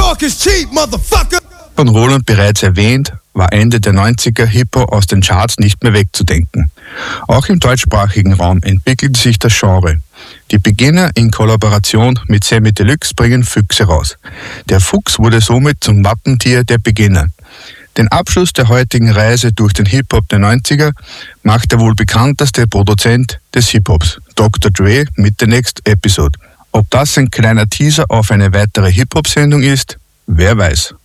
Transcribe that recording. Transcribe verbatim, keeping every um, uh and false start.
Talk is cheap, motherfucker. Von Roland bereits erwähnt, war Ende der neunziger Hip-Hop aus den Charts nicht mehr wegzudenken. Auch im deutschsprachigen Raum entwickelte sich das Genre. Die Beginner in Kollaboration mit Samy Deluxe bringen Füchse raus. Der Fuchs wurde somit zum Wappentier der Beginner. Den Abschluss der heutigen Reise durch den Hip-Hop der neunziger macht der wohl bekannteste Produzent des Hip-Hops, Doktor Dre, mit The Next Episode. Ob das ein kleiner Teaser auf eine weitere Hip-Hop-Sendung ist, wer weiß.